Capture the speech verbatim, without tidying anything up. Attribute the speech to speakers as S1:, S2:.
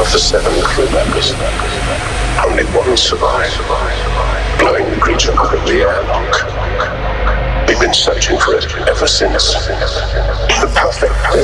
S1: Of the seven crew members, only one survived, blowing the creature up in the airlock. We've been searching for it ever since. The perfect